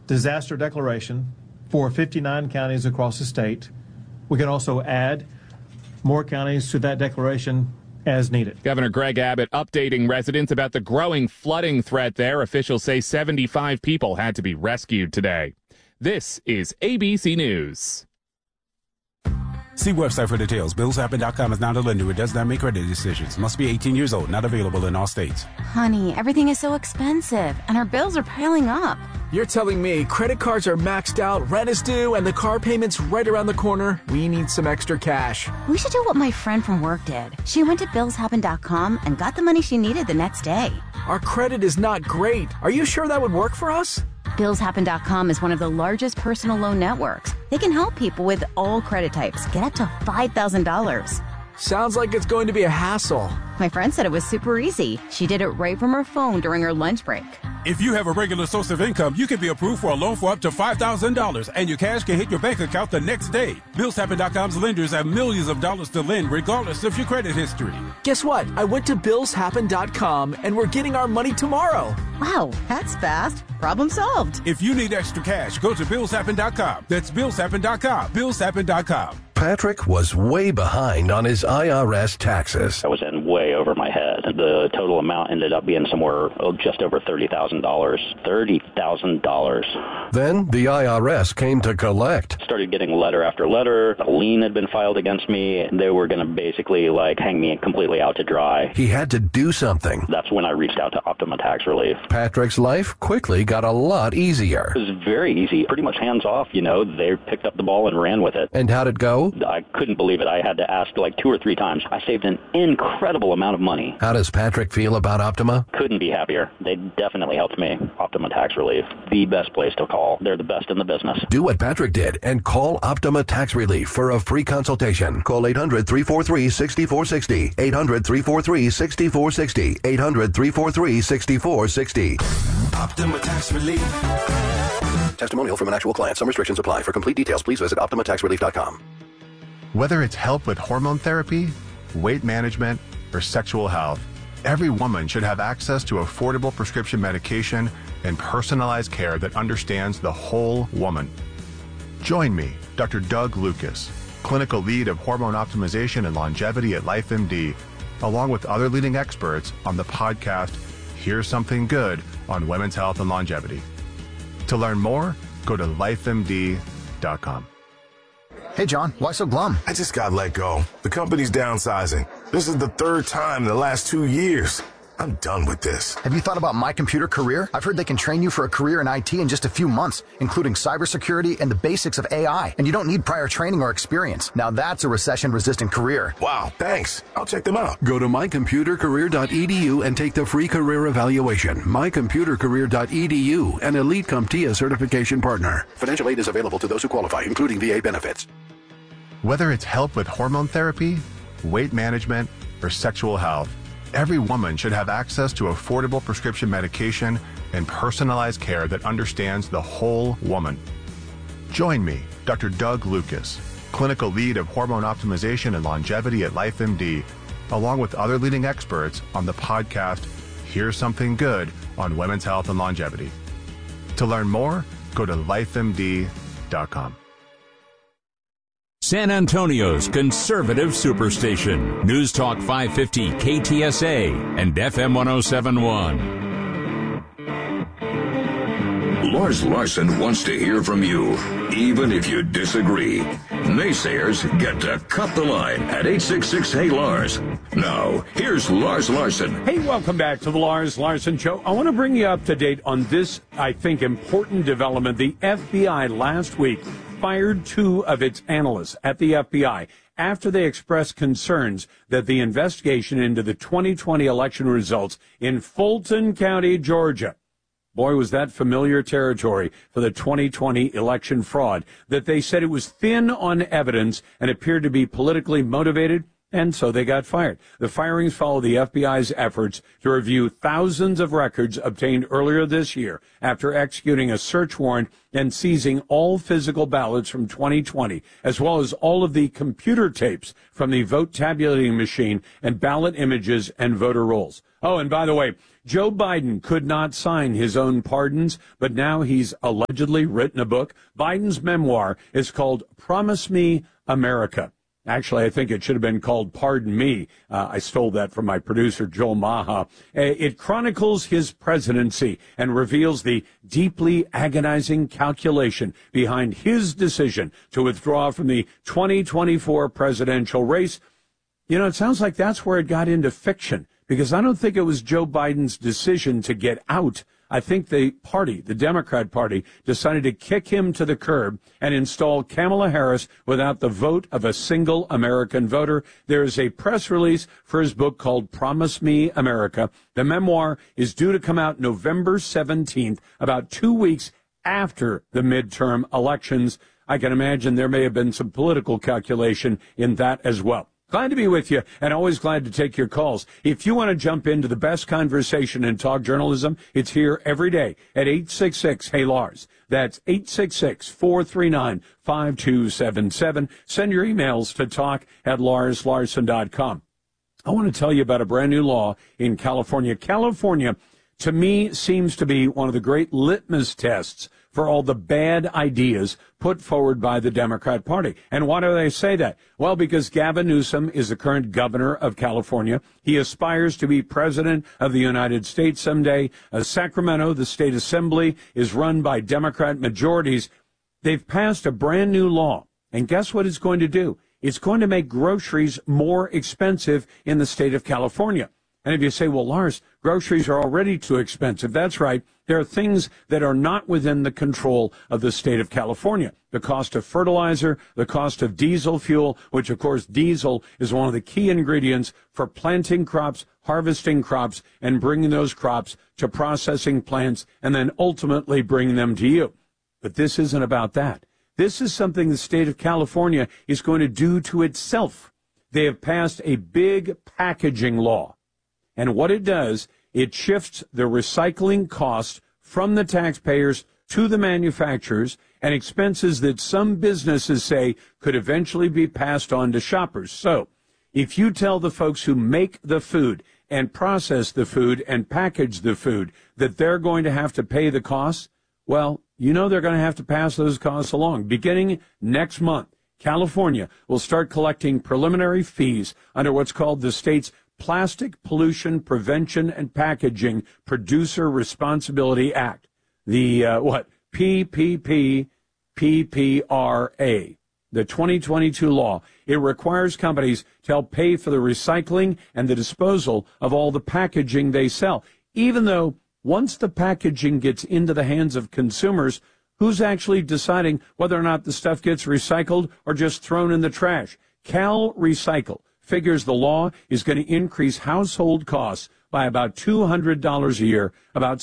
disaster declaration for 59 counties across the state. We can also add more counties to that declaration as needed. Governor Greg Abbott updating residents about the growing flooding threat there. Officials say 75 people had to be rescued today. This is ABC News. See website for details. BillsHappen.com is not a lender. It does not make credit decisions. Must be 18 years old. Not available in all states. Honey, everything is so expensive, and our bills are piling up. You're telling me credit cards are maxed out, rent is due, and the car payment's right around the corner? We need some extra cash. We should do what my friend from work did. She went to BillsHappen.com and got the money she needed the next day. Our credit is not great. Are you sure that would work for us? BillsHappen.com is one of the largest personal loan networks. They can help people with all credit types get up to $5,000. Sounds like it's going to be a hassle. My friend said it was super easy. She did it right from her phone during her lunch break. If you have a regular source of income, you can be approved for a loan for up to $5,000, and your cash can hit your bank account the next day. BillsHappen.com's lenders have millions of dollars to lend, regardless of your credit history. Guess what? I went to BillsHappen.com, and we're getting our money tomorrow. Wow, that's fast. Problem solved. If you need extra cash, go to BillsHappen.com. That's BillsHappen.com. BillsHappen.com. Patrick was way behind on his IRS taxes. I was in way over my head. The total amount ended up being somewhere just over $30,000. $30,000. Then the IRS came to collect. Started getting letter after letter. A lien had been filed against me. They were going to basically hang me completely out to dry. He had to do something. That's when I reached out to Optima Tax Relief. Patrick's life quickly got a lot easier. It was very easy, pretty much hands off. They picked up the ball and ran with it. And how'd it go? I couldn't believe it. I had to ask 2 or 3 times. I saved an incredible amount of money. How does Patrick feel about Optima? Couldn't be happier. They definitely helped me. Optima Tax Relief, the best place to call. They're the best in the business. Do what Patrick did and call Optima Tax Relief for a free consultation. Call 800-343-6460. 800-343-6460. 800-343-6460. Optima Tax Relief. Testimonial from an actual client. Some restrictions apply. For complete details, please visit OptimaTaxRelief.com. Whether it's help with hormone therapy, weight management, or sexual health, every woman should have access to affordable prescription medication and personalized care that understands the whole woman. Join me, Dr. Doug Lucas, clinical lead of hormone optimization and longevity at LifeMD, along with other leading experts on the podcast, Here's Something Good on Women's Health and Longevity. To learn more, go to lifemd.com. Hey, John, why so glum? I just got let go. The company's downsizing. This is the 3rd time in the last 2 years. I'm done with this. Have you thought about My Computer Career? I've heard they can train you for a career in IT in just a few months, including cybersecurity and the basics of AI. And you don't need prior training or experience. Now that's a recession-resistant career. Wow, thanks. I'll check them out. Go to mycomputercareer.edu and take the free career evaluation. mycomputercareer.edu, an Elite CompTIA certification partner. Financial aid is available to those who qualify, including VA benefits. Whether it's help with hormone therapy, weight management, or sexual health, every woman should have access to affordable prescription medication and personalized care that understands the whole woman. Join me, Dr. Doug Lucas, clinical lead of hormone optimization and longevity at LifeMD, along with other leading experts on the podcast, Here's Something Good on Women's Health and Longevity. To learn more, go to lifemd.com. San Antonio's conservative superstation. News Talk 550 KTSA and FM 1071. Lars Larson wants to hear from you, even if you disagree. Naysayers get to cut the line at 866-HEY-LARS. Now, here's Lars Larson. Hey, welcome back to the Lars Larson Show. I want to bring you up to date on this, I think, important development. The FBI last week fired 2 of its analysts at the FBI after they expressed concerns that the investigation into the 2020 election results in Fulton County, Georgia, boy, was that familiar territory for the 2020 election fraud, that they said it was thin on evidence and appeared to be politically motivated, and so they got fired. The firings follow the FBI's efforts to review thousands of records obtained earlier this year after executing a search warrant and seizing all physical ballots from 2020, as well as all of the computer tapes from the vote tabulating machine and ballot images and voter rolls. Oh, and by the way, Joe Biden could not sign his own pardons, but now he's allegedly written a book. Biden's memoir is called Promise Me America. Actually, I think it should have been called Pardon Me. I stole that from my producer, Joel Maha. It chronicles his presidency and reveals the deeply agonizing calculation behind his decision to withdraw from the 2024 presidential race. You know, it sounds like that's where it got into fiction, because I don't think it was Joe Biden's decision to get out. I think the party, the Democrat Party, decided to kick him to the curb and install Kamala Harris without the vote of a single American voter. There is a press release for his book called Promise Me America. The memoir is due to come out November 17th, about 2 weeks after the midterm elections. I can imagine there may have been some political calculation in that as well. Glad to be with you, and always glad to take your calls. If you want to jump into the best conversation in talk journalism, it's here every day at 866-HEY-LARS. That's 866-439-5277. Send your emails to talk@LarsLarson.com. I want to tell you about a brand new law in California. California, to me, seems to be one of the great litmus tests for all the bad ideas put forward by the Democrat Party. And why do they say that? Well, because Gavin Newsom is the current governor of California. He aspires to be president of the United States someday. Sacramento, the state assembly, is run by Democrat majorities. They've passed a brand new law. And guess what it's going to do? It's going to make groceries more expensive in the state of California. And if you say, well, Lars, groceries are already too expensive. That's right. There are things that are not within the control of the state of California. The cost of fertilizer, the cost of diesel fuel, which, of course, diesel is one of the key ingredients for planting crops, harvesting crops, and bringing those crops to processing plants, and then ultimately bringing them to you. But this isn't about that. This is something the state of California is going to do to itself. They have passed a big packaging law. And what it does, it shifts the recycling cost from the taxpayers to the manufacturers, and expenses that some businesses say could eventually be passed on to shoppers. So if you tell the folks who make the food and process the food and package the food that they're going to have to pay the costs, well, you know they're going to have to pass those costs along. Beginning next month, California will start collecting preliminary fees under what's called the state's Plastic Pollution Prevention and Packaging Producer Responsibility Act, the PPPRA, the 2022 law. It requires companies to help pay for the recycling and the disposal of all the packaging they sell, even though once the packaging gets into the hands of consumers, who's actually deciding whether or not the stuff gets recycled or just thrown in the trash? Cal Recycle figures the law is going to increase household costs by about $200 a year, about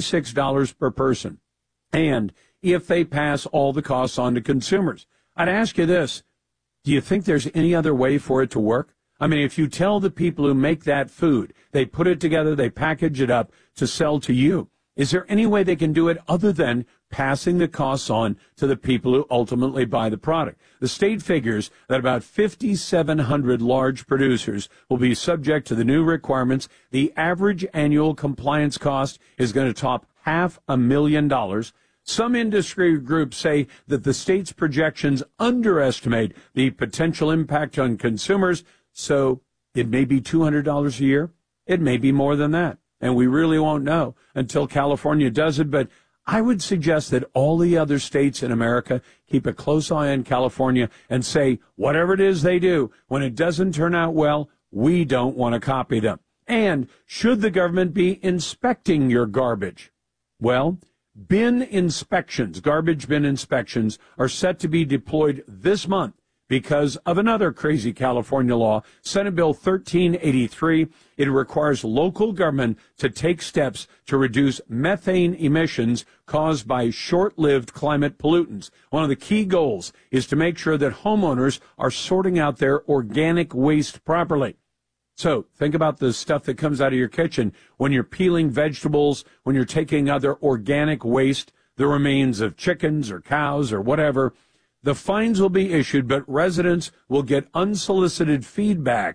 $66 per person. And if they pass all the costs on to consumers, I'd ask you this. Do you think there's any other way for it to work? I mean, if you tell the people who make that food, they put it together, they package it up to sell to you, is there any way they can do it other than passing the costs on to the people who ultimately buy the product? The state figures that about 5,700 large producers will be subject to the new requirements. The average annual compliance cost is going to top $500,000. Some industry groups say that the state's projections underestimate the potential impact on consumers, so it may be $200 a year. It may be more than that. And we really won't know until California does it. But I would suggest that all the other states in America keep a close eye on California and say, whatever it is they do, when it doesn't turn out well, we don't want to copy them. And should the government be inspecting your garbage? Well, bin inspections, garbage bin inspections, are set to be deployed this month because of another crazy California law, Senate Bill 1383. It requires local government to take steps to reduce methane emissions caused by short-lived climate pollutants. One of the key goals is to make sure that homeowners are sorting out their organic waste properly. So think about the stuff that comes out of your kitchen when you're peeling vegetables, when you're taking other organic waste, the remains of chickens or cows or whatever. The fines will be issued, but residents will get unsolicited feedback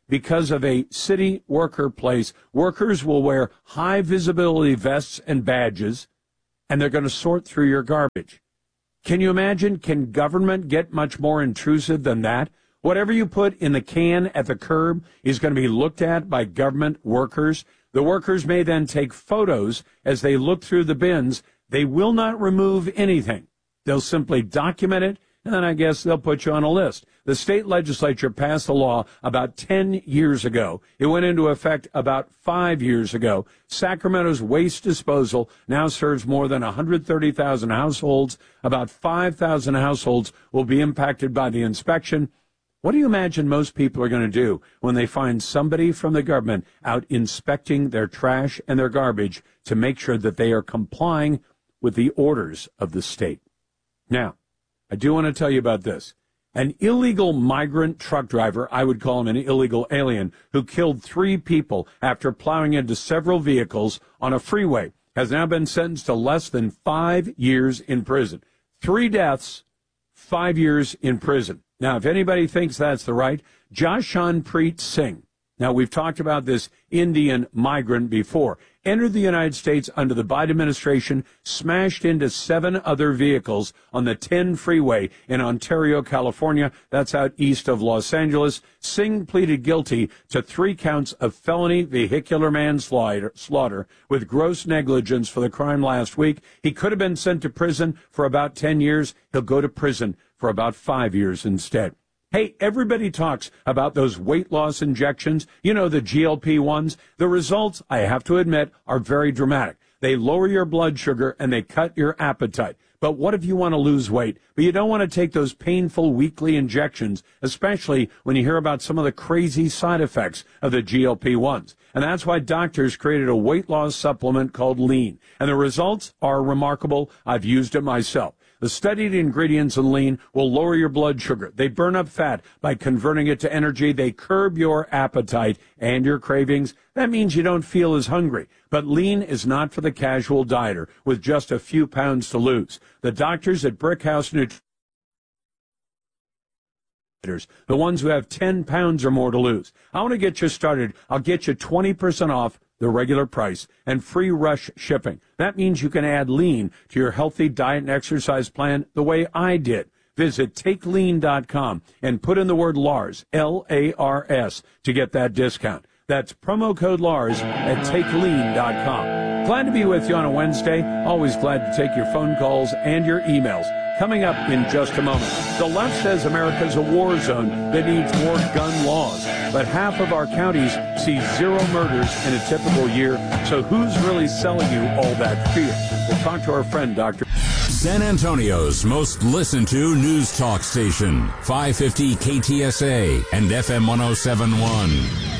because of a city worker place, workers will wear high visibility vests and badges, and they're going to sort through your garbage. Can you imagine? Can government get much more intrusive than that? Whatever you put in the can at the curb is going to be looked at by government workers. The workers may then take photos as they look through the bins. They will not remove anything. They'll simply document it, and then I guess they'll put you on a list. The state legislature passed a law about 10 years ago. It went into effect about 5 years ago. Sacramento's waste disposal now serves more than 130,000 households. About 5,000 households will be impacted by the inspection. What do you imagine most people are going to do when they find somebody from the government out inspecting their trash and their garbage to make sure that they are complying with the orders of the state? Now, I do want to tell you about this. An illegal migrant truck driver, I would call him an illegal alien, who killed 3 people after plowing into several vehicles on a freeway, has now been sentenced to less than 5 years in prison. 3 deaths, 5 years in prison. Now, if anybody thinks that's the right, Jashanpreet Singh. Now, we've talked about this Indian migrant before. Entered the United States under the Biden administration, smashed into 7 other vehicles on the 10 freeway in Ontario, California. That's out east of Los Angeles. Singh pleaded guilty to 3 counts of felony vehicular manslaughter with gross negligence for the crime last week. He could have been sent to prison for about 10 years. He'll go to prison for about 5 years instead. Hey, everybody talks about those weight loss injections, you know, the GLP-1s. The results, I have to admit, are very dramatic. They lower your blood sugar and they cut your appetite. But what if you want to lose weight, but you don't want to take those painful weekly injections, especially when you hear about some of the crazy side effects of the GLP-1s? And that's why doctors created a weight loss supplement called Lean. And the results are remarkable. I've used it myself. The studied ingredients in Lean will lower your blood sugar. They burn up fat by converting it to energy. They curb your appetite and your cravings. That means you don't feel as hungry. But Lean is not for the casual dieter with just a few pounds to lose. The doctors at Brickhouse Nutrition, the ones who have 10 pounds or more to lose. I want to get you started. I'll get you 20% off the regular price and free rush shipping. That means you can add Lean to your healthy diet and exercise plan the way I did. Visit TakeLean.com and put in the word Lars, L-A-R-S, to get that discount. That's promo code Lars at TakeLean.com. Glad to be with you on a Wednesday. Always glad to take your phone calls and your emails. Coming up in just a moment, the left says America's a war zone that needs more gun laws. But half of our counties see 0 murders in a typical year. So who's really selling you all that fear? We'll talk to our friend, Dr. San Antonio's most listened to news talk station, 550 KTSA and FM 1071.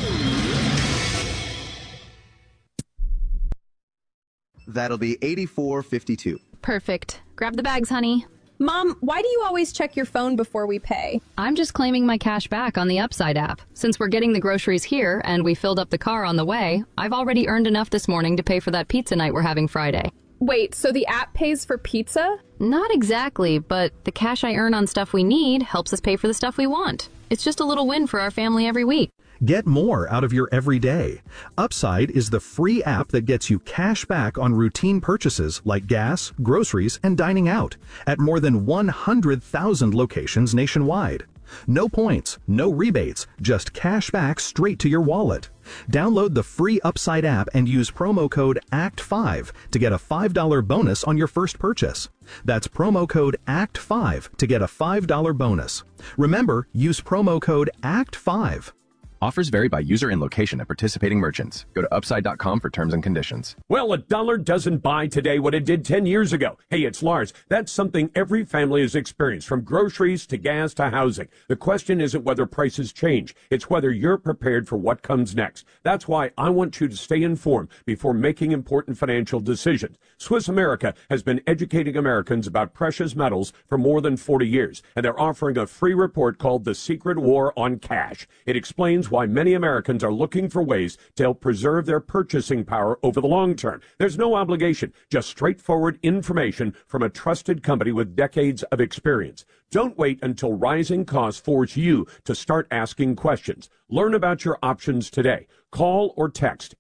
That'll be 84.52. Perfect. Grab the bags, honey. Mom, why do you always check your phone before we pay? I'm just claiming my cash back on the Upside app. Since we're getting the groceries here and we filled up the car on the way, I've already earned enough this morning to pay for that pizza night we're having Friday. Wait, so the app pays for pizza? Not exactly, but the cash I earn on stuff we need helps us pay for the stuff we want. It's just a little win for our family every week. Get more out of your everyday. Upside is the free app that gets you cash back on routine purchases like gas, groceries, and dining out at more than 100,000 locations nationwide. No points, no rebates, just cash back straight to your wallet. Download the free Upside app and use promo code ACT5 to get a $5 bonus on your first purchase. That's promo code ACT5 to get a $5 bonus. Remember, use promo code ACT5. Offers vary by user and location at participating merchants. Go to upside.com for terms and conditions. Well, $1 doesn't buy today what it did 10 years ago. Hey, it's Lars. That's something every family has experienced, from groceries to gas to housing. The question isn't whether prices change. It's whether you're prepared for what comes next. That's why I want you to stay informed before making important financial decisions. Swiss America has been educating Americans about precious metals for more than 40 years, and they're offering a free report called The Secret War on Cash. It explains why many Americans are looking for ways to help preserve their purchasing power over the long term. There's no obligation, just straightforward information from a trusted company with decades of experience. Don't wait until rising costs force you to start asking questions. Learn about your options today. Call or text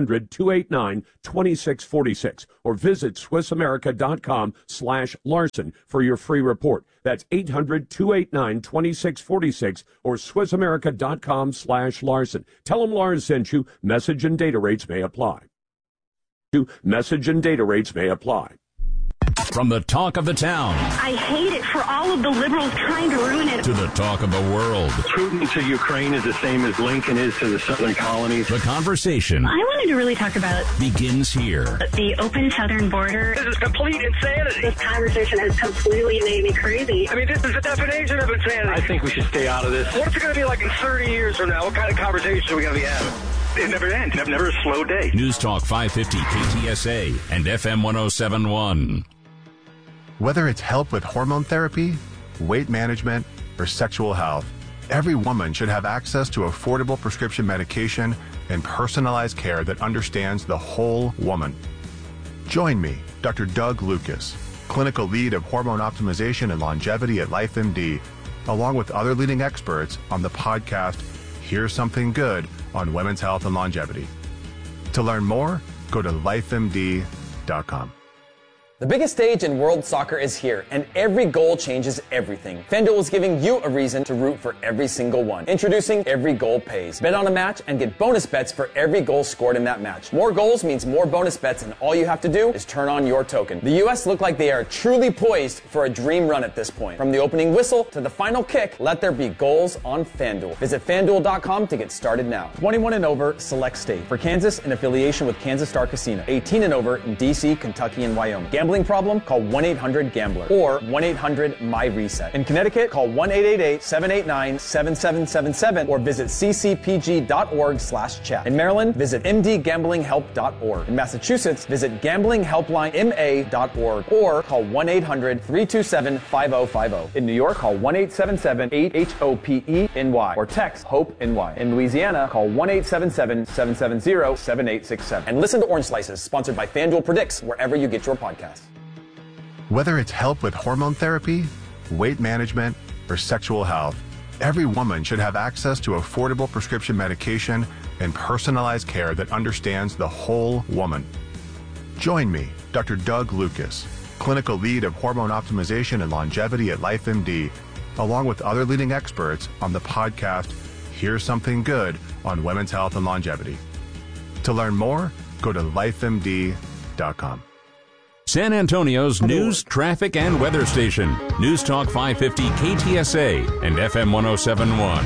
800-289-2646 or visit SwissAmerica.com/Larson for your free report. That's 800-289-2646 or SwissAmerica.com/Larson. Tell them Lars sent you. Message and data rates may apply. Message and data rates may apply. From the talk of the town I hate it for all of the liberals trying to ruin it. to the talk of the world. Putin to Ukraine is the same as Lincoln is to the southern colonies. The conversation I wanted to really talk about begins here. the open southern border. This is complete insanity. This conversation has completely made me crazy. I mean, this is the definition of insanity. I think we should stay out of this. What's it going to be like in 30 years from now? What kind of conversation are we going to be having? It never ends. Never a slow day. News Talk 550 KTSA and FM 1071. Whether it's help with hormone therapy, weight management, or sexual health, every woman should have access to affordable prescription medication and personalized care that understands the whole woman. Join me, Dr. Doug Lucas, clinical lead of hormone optimization and longevity at LifeMD, along with other leading experts on the podcast Here's Something Good on Women's Health and Longevity. To learn more, go to lifemd.com. The biggest stage in world soccer is here, and every goal changes everything. FanDuel is giving you a reason to root for every single one. Introducing Every Goal Pays. Bet on a match and get bonus bets for every goal scored in that match. More goals means more bonus bets, and all you have to do is turn on your token. The U.S. look like they are truly poised for a dream run at this point. From the opening whistle to the final kick, let there be goals on FanDuel. Visit FanDuel.com to get started now. 21 and over, select state. For Kansas, in affiliation with Kansas Star Casino. 18 and over in D.C., Kentucky, and Wyoming. Gambling problem? Call 1-800-GAMBLER or 1-800-MY-RESET. In Connecticut, call 1-888-789-7777 or visit ccpg.org/chat. In Maryland, visit mdgamblinghelp.org. In Massachusetts, visit gamblinghelplinema.org or call 1-800-327-5050. In New York, call 1-877-8-HOPE-NY or text HOPE-NY. In Louisiana, call 1-877-770-7867. And listen to Orange Slices, sponsored by FanDuel Predicts, wherever you get your podcasts. Whether it's help with hormone therapy, weight management, or sexual health, every woman should have access to affordable prescription medication and personalized care that understands the whole woman. Join me, Dr. Doug Lucas, clinical lead of hormone optimization and longevity at LifeMD, along with other leading experts on the podcast Here's Something Good on Women's Health and Longevity. To learn more, go to lifemd.com. San Antonio's news, traffic, and weather station. News Talk 550 KTSA and FM 1071.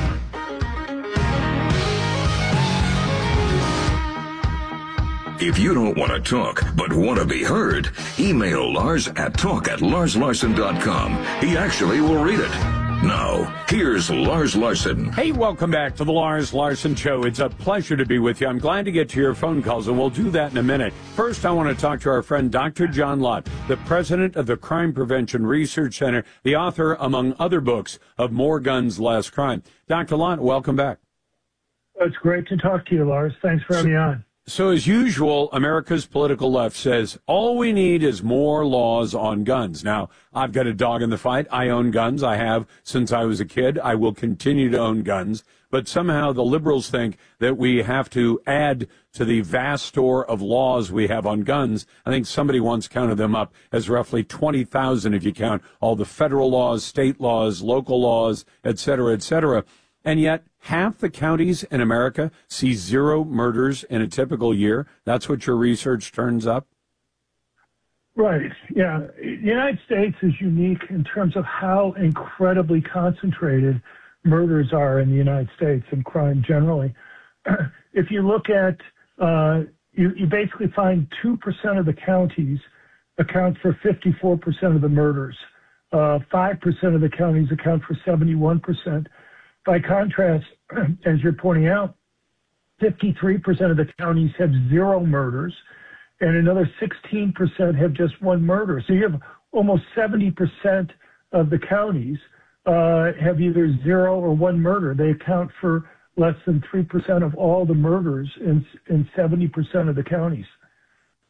If you don't want to talk, but want to be heard, email Lars at talk@larslarson.com. He actually will read it. Now, here's Lars Larson. Hey, welcome back to the Lars Larson Show. It's a pleasure to be with you. I'm glad to get to your phone calls, and we'll do that in a minute. First, I want to talk to our friend Dr. John Lott, the president of the Crime Prevention Research Center, the author, among other books, of More Guns, Less Crime. Dr. Lott, welcome back. It's great to talk to you, Lars. Thanks for having me on. So as usual, America's political left says, all we need is more laws on guns. Now, I've got a dog in the fight. I own guns. I have since I was a kid. I will continue to own guns. But somehow the liberals think that we have to add to the vast store of laws we have on guns. I think somebody once counted them up as roughly 20,000 if you count all the federal laws, state laws, local laws, et cetera, et cetera. And yet, half the counties in America see 0 murders in a typical year. That's what your research turns up? Right. Yeah. The United States is unique in terms of how incredibly concentrated murders are in the United States and crime generally. If you look at, you basically find 2% of the counties account for 54% of the murders. 5% of the counties account for 71%. By contrast, as you're pointing out, 53% of the counties have 0 murders, and another 16% have just 1 murder. So you have almost 70% of the counties have either 0 or 1 murder. They account for less than 3% of all the murders in 70% of the counties.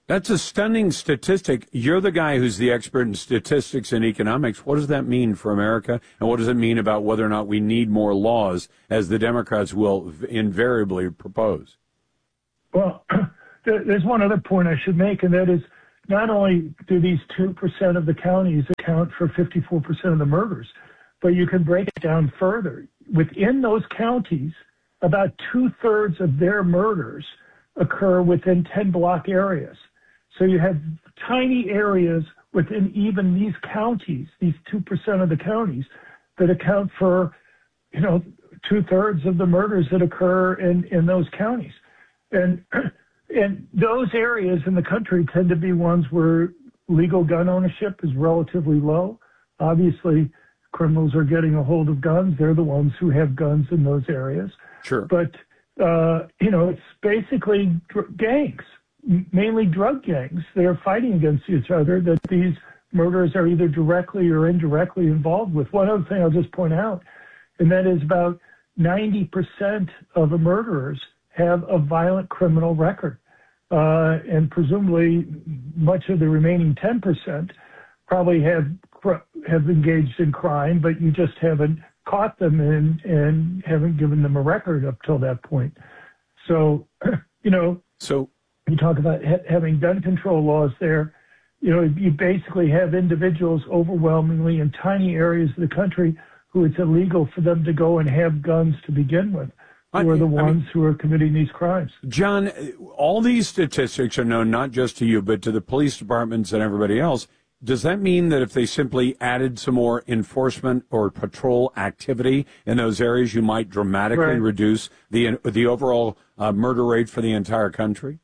That's a stunning statistic. You're the guy who's the expert in statistics and economics. What does that mean for America? And what does it mean about whether or not we need more laws, as the Democrats will invariably propose? Well, there's one other point I should make, and that is not only do these 2% of the counties account for 54% of the murders, but you can break it down further. Within those counties, about 2/3 of their murders occur within 10-block areas. So you have tiny areas within even these counties, these 2% of the counties, that account for, 2/3 of the murders that occur in those counties. And those areas in the country tend to be ones where legal gun ownership is relatively low. Obviously, criminals are getting a hold of guns. They're the ones who have guns in those areas. Sure. But, it's basically gangs, mainly drug gangs that are fighting against each other, that these murders are either directly or indirectly involved with. One other thing I'll just point out, and that is about 90% of the murderers have a violent criminal record. And presumably much of the remaining 10% probably have engaged in crime, but you just haven't caught them and haven't given them a record up till that point. So, so you talk about having gun control laws there. You basically have individuals overwhelmingly in tiny areas of the country who it's illegal for them to go and have guns to begin with, who are the ones who are committing these crimes. John, all these statistics are known not just to you, but to the police departments and everybody else. Does that mean that if they simply added some more enforcement or patrol activity in those areas, you might dramatically reduce the overall murder rate for the entire country?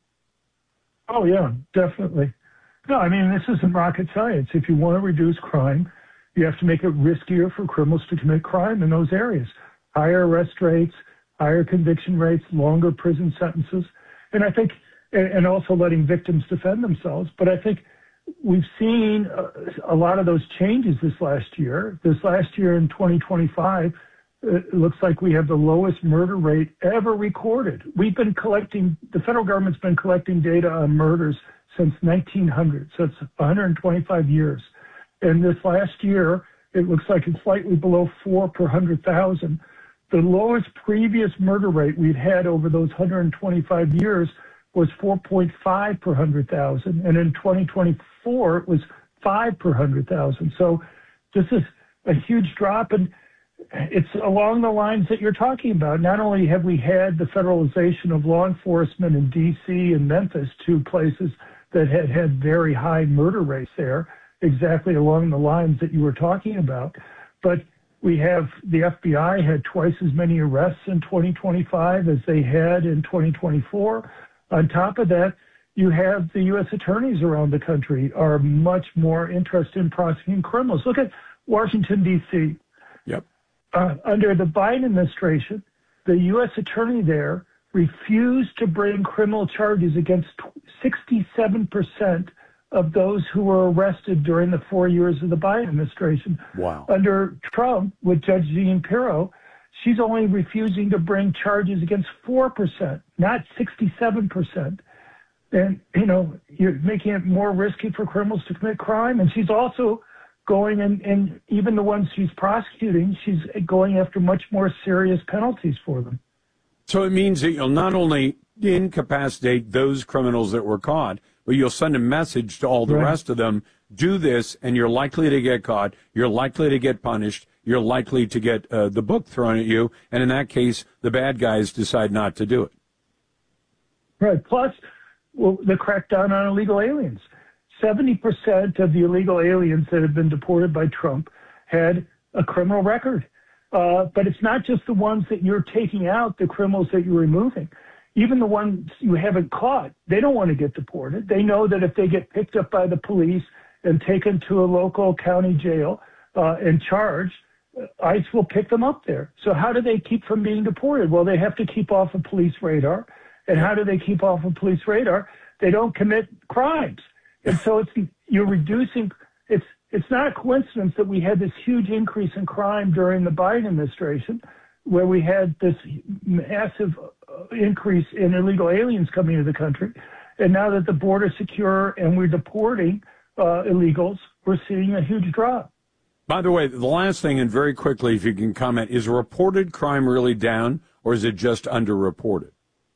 Oh, yeah, definitely. No, this isn't rocket science. If you want to reduce crime, you have to make it riskier for criminals to commit crime in those areas. Higher arrest rates, higher conviction rates, longer prison sentences, and I think, and also letting victims defend themselves. But I think we've seen a lot of those changes this last year. This last year in 2025, it looks like we have the lowest murder rate ever recorded. The federal government's been collecting data on murders since 1900, so it's 125 years. And this last year, it looks like it's slightly below 4 per 100,000. The lowest previous murder rate we've had over those 125 years was 4.5 per 100,000, and in 2024 it was 5 per 100,000. So this is a huge drop, and it's along the lines that you're talking about. Not only have we had the federalization of law enforcement in D.C. and Memphis, two places that had very high murder rates there, exactly along the lines that you were talking about, but we have the FBI had twice as many arrests in 2025 as they had in 2024. On top of that, you have the U.S. attorneys around the country are much more interested in prosecuting criminals. Look at Washington, D.C. Yep. Under the Biden administration, the U.S. attorney there refused to bring criminal charges against 67% of those who were arrested during the 4 years of the Biden administration. Wow. Under Trump, with Judge Jeanne Pirro, she's only refusing to bring charges against 4%, not 67%. And, you're making it more risky for criminals to commit crime. And she's also going and even the ones she's prosecuting, she's going after much more serious penalties for them. So it means that you'll not only incapacitate those criminals that were caught, but you'll send a message to all the rest of them, do this, and you're likely to get caught, you're likely to get punished, you're likely to get the book thrown at you, and in that case, the bad guys decide not to do it. Right. Plus, the crackdown on illegal aliens. 70% of the illegal aliens that have been deported by Trump had a criminal record. But it's not just the ones that you're taking out, the criminals that you're removing. Even the ones you haven't caught, they don't want to get deported. They know that if they get picked up by the police and taken to a local county jail and charged, ICE will pick them up there. So how do they keep from being deported? Well, they have to keep off of police radar. And how do they keep off of police radar? They don't commit crimes. And so you're reducing. It's not a coincidence that we had this huge increase in crime during the Biden administration, where we had this massive increase in illegal aliens coming into the country. And now that the border's secure and we're deporting illegals, we're seeing a huge drop. By the way, the last thing, and very quickly, if you can comment, is reported crime really down, or is it just underreported?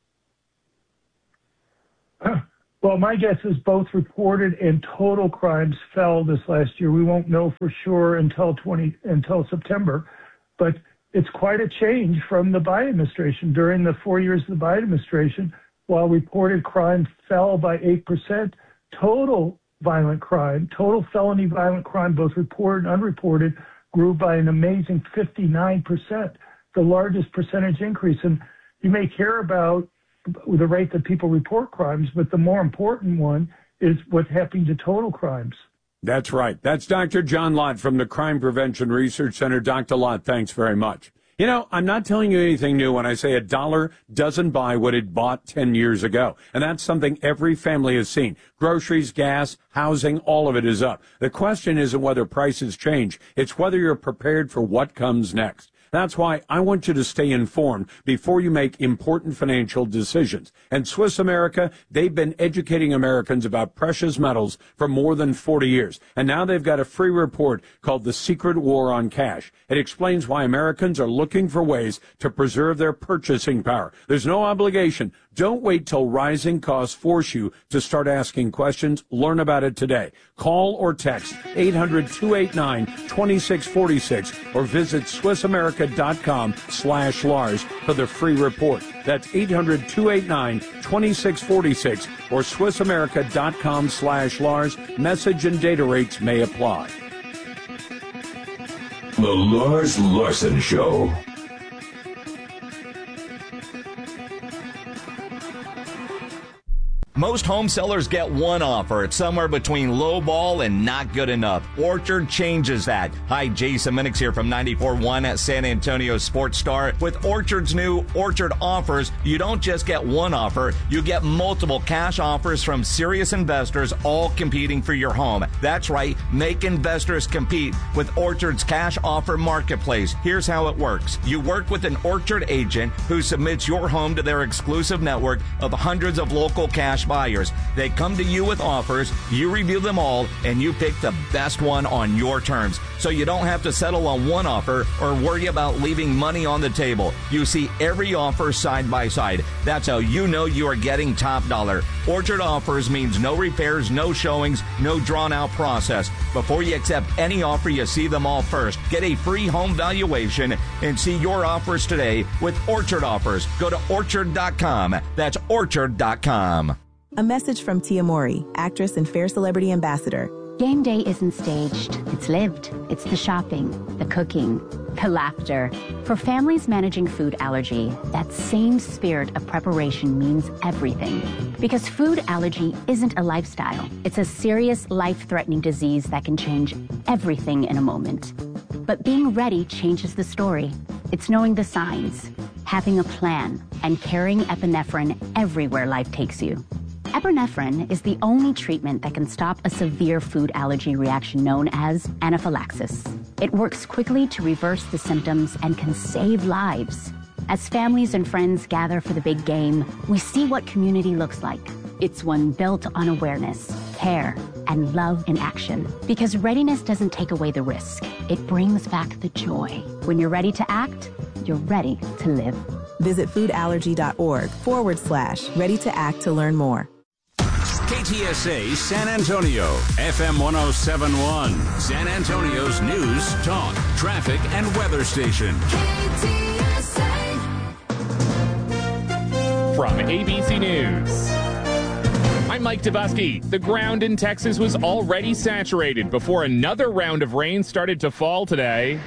Well, my guess is both reported and total crimes fell this last year. We won't know for sure until September, but it's quite a change from the Biden administration. During the 4 years of the Biden administration, while reported crime fell by 8%, total violent crime, total felony violent crime, both reported and unreported, grew by an amazing 59%, the largest percentage increase. And you may care about the rate that people report crimes, but the more important one is what's happening to total crimes. That's right. That's Dr. John Lott from the Crime Prevention Research Center. Dr. Lott, thanks very much. You know, I'm not telling you anything new when I say a dollar doesn't buy what it bought 10 years ago. And that's something every family has seen. Groceries, gas, housing, all of it is up. The question isn't whether prices change. It's whether you're prepared for what comes next. That's why I want you to stay informed before you make important financial decisions. And Swiss America, they've been educating Americans about precious metals for more than 40 years. And now they've got a free report called The Secret War on Cash. It explains why Americans are looking for ways to preserve their purchasing power. There's no obligation. Don't wait till rising costs force you to start asking questions. Learn about it today. Call or text 800-289-2646 or visit SwissAmerica.com/Lars for the free report. That's 800-289-2646 or SwissAmerica.com/Lars. Message and data rates may apply. The Lars Larson Show. Most home sellers get one offer. It's somewhere between low ball and not good enough. Orchard changes that. Hi, Jason Minix here from 94.1 at San Antonio Sports Star. With Orchard's new Orchard offers, you don't just get one offer, you get multiple cash offers from serious investors, all competing for your home. That's right, make investors compete with Orchard's cash offer marketplace. Here's how it works. You work with an Orchard agent who submits your home to their exclusive network of hundreds of local cash buyers. They come to you with offers, you review them all, and you pick the best one on your terms. So you don't have to settle on one offer or worry about leaving money on the table. You see every offer side by side. That's how you know you are getting top dollar. Orchard offers means no repairs, no showings, no drawn out process. Before you accept any offer, you see them all first. Get a free home valuation and see your offers today with Orchard offers. Go to orchard.com. That's orchard.com. A message from Tia Mori, actress and Fair Celebrity Ambassador. Game day isn't staged. It's lived. It's the shopping, the cooking, the laughter. For families managing food allergy, that same spirit of preparation means everything. Because food allergy isn't a lifestyle. It's a serious, life-threatening disease that can change everything in a moment. But being ready changes the story. It's knowing the signs, having a plan, and carrying epinephrine everywhere life takes you. Epinephrine is the only treatment that can stop a severe food allergy reaction known as anaphylaxis. It works quickly to reverse the symptoms and can save lives. As families and friends gather for the big game, we see what community looks like. It's one built on awareness, care, and love in action. Because readiness doesn't take away the risk. It brings back the joy. When you're ready to act, you're ready to live. Visit foodallergy.org/ready to act to learn more. KTSA San Antonio, FM 107.1, San Antonio's news, talk, traffic, and weather station. KTSA. From ABC News. I'm Mike Tavusky. The ground in Texas was already saturated before another round of rain started to fall today.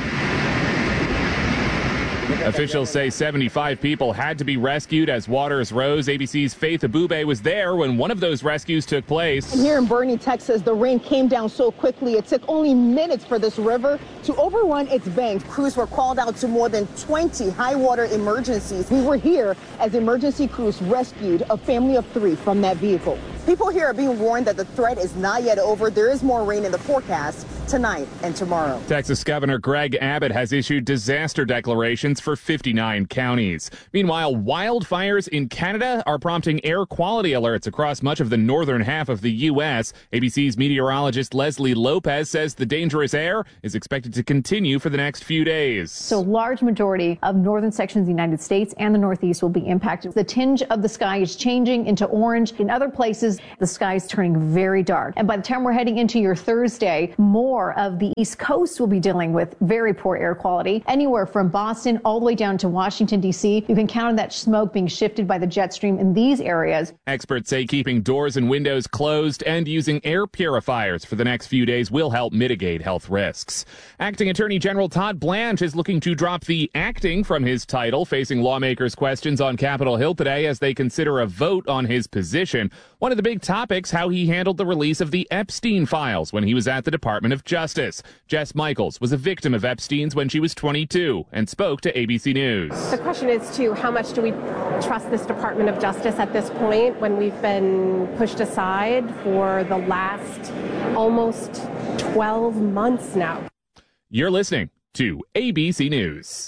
Officials say 75 people had to be rescued as waters rose. ABC's Faith Abube was there when one of those rescues took place. And here in Boerne, Texas, the rain came down so quickly it took only minutes for this river to overrun its banks. Crews were called out to more than 20 high water emergencies. We were here as emergency crews rescued a family of 3 from that vehicle. People here are being warned that the threat is not yet over. There is more rain in the forecast. tonight and tomorrow. Texas Governor Greg Abbott has issued disaster declarations for 59 counties. Meanwhile, wildfires in Canada are prompting air quality alerts across much of the northern half of the U.S. ABC's meteorologist Leslie Lopez says the dangerous air is expected to continue for the next few days. So large majority of northern sections of the United States and the Northeast will be impacted. The tinge of the sky is changing into orange. In other places, the sky is turning very dark. And by the time we're heading into your Thursday, more of the East Coast will be dealing with very poor air quality. Anywhere from Boston all the way down to Washington, D.C., you can count on that smoke being shifted by the jet stream in these areas. Experts say keeping doors and windows closed and using air purifiers for the next few days will help mitigate health risks. Acting Attorney General Todd Blanche is looking to drop the acting from his title, facing lawmakers' questions on Capitol Hill today as they consider a vote on his position. One of the big topics, how he handled the release of the Epstein files when he was at the Department of Justice. Jess Michaels was a victim of Epstein's when she was 22 and spoke to ABC News. The question is, too, how much do we trust this Department of Justice at this point when we've been pushed aside for the last almost 12 months now? You're listening to ABC News.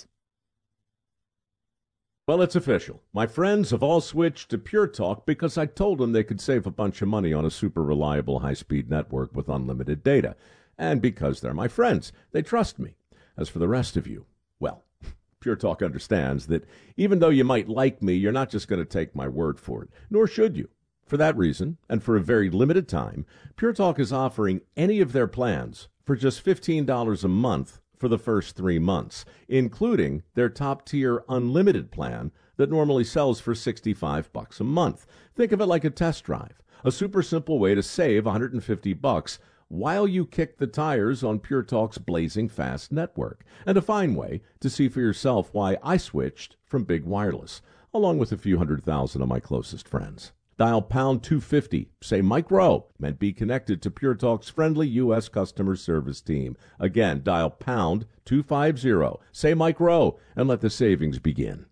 Well, it's official. My friends have all switched to Pure Talk because I told them they could save a bunch of money on a super reliable high-speed network with unlimited data. And because they're my friends, they trust me. As for the rest of you, well, Pure Talk understands that even though you might like me, you're not just going to take my word for it, nor should you. For that reason, and for a very limited time, Pure Talk is offering any of their plans for just $15 a month for the first 3 months, including their top-tier unlimited plan that normally sells for $65 a month. Think of it like a test drive, a super simple way to save $150 while you kick the tires on Pure Talk's blazing fast network, and a fine way to see for yourself why I switched from big wireless, along with a few 100,000 of my closest friends. Dial pound 250, say Mike Rowe, and be connected to Pure Talk's friendly U.S. customer service team. Again, dial pound 250, say Mike Rowe, and let the savings begin.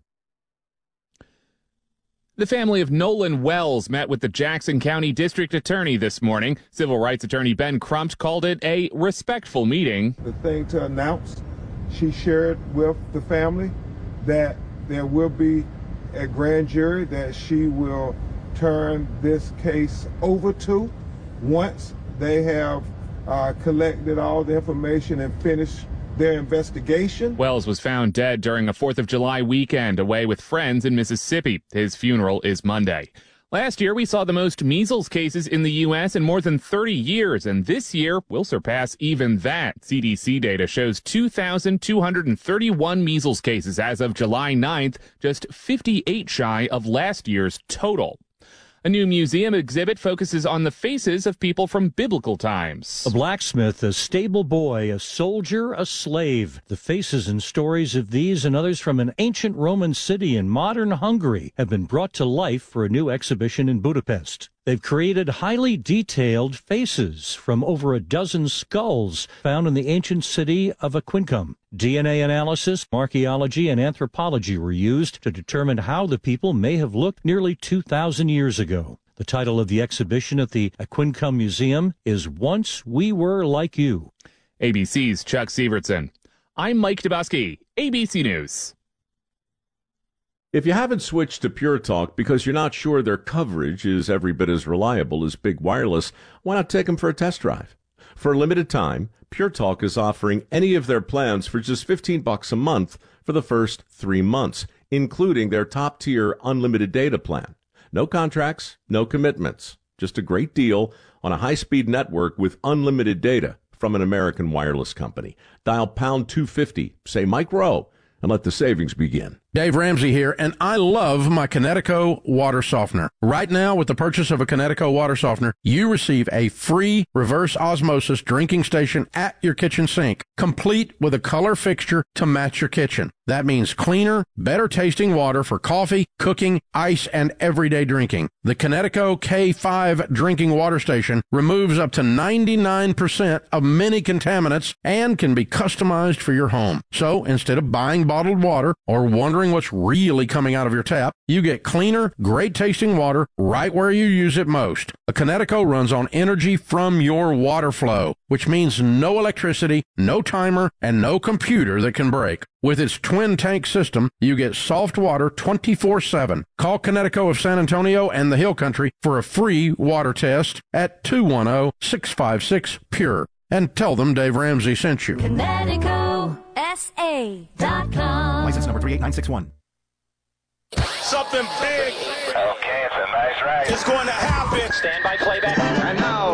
The family of Nolan Wells met with the Jackson County District Attorney this morning. Civil rights attorney Ben Crumpt called it a respectful meeting. The thing to announce, she shared with the family that there will be a grand jury that she will turn this case over to once they have collected all the information and finished their investigation. Wells was found dead during a 4th of July weekend away with friends in Mississippi. His funeral is Monday. Last year, we saw the most measles cases in the U.S. in more than 30 years, and this year will surpass even that. CDC data shows 2,231 measles cases as of July 9th, just 58 shy of last year's total. A new museum exhibit focuses on the faces of people from biblical times. A blacksmith, a stable boy, a soldier, a slave. The faces and stories of these and others from an ancient Roman city in modern Hungary have been brought to life for a new exhibition in Budapest. They've created highly detailed faces from over a dozen skulls found in the ancient city of Aquincum. DNA analysis, archaeology, and anthropology were used to determine how the people may have looked nearly 2,000 years ago. The title of the exhibition at the Aquincum Museum is Once We Were Like You. ABC's Chuck Sievertson. I'm Mike Dubosky, ABC News. If you haven't switched to Pure Talk because you're not sure their coverage is every bit as reliable as big wireless, why not take them for a test drive? For a limited time, Pure Talk is offering any of their plans for just $15 a month for the first 3 months, including their top-tier unlimited data plan. No contracts, no commitments, just a great deal on a high-speed network with unlimited data from an American wireless company. Dial pound 250, say Mike Rowe, and let the savings begin. Dave Ramsey here, and I love my Kinetico water softener. Right now, with the purchase of a Kinetico water softener, you receive a free reverse osmosis drinking station at your kitchen sink, complete with a color fixture to match your kitchen. That means cleaner, better tasting water for coffee, cooking, ice, and everyday drinking. The Kinetico K5 drinking water station removes up to 99% of many contaminants and can be customized for your home. So instead of buying bottled water or wondering wondering what's really coming out of your tap, you get cleaner, great-tasting water right where you use it most. A Connecticut runs on energy from your water flow, which means no electricity, no timer, and no computer that can break. With its twin-tank system, you get soft water 24/7. Call Connecticut of San Antonio and the Hill Country for a free water test at 210-656-PURE. And tell them Dave Ramsey sent you. ConnecticutSA.com. License number 38961. Something big. Okay, it's a nice ride. It's going to happen. Stand by playback. And now,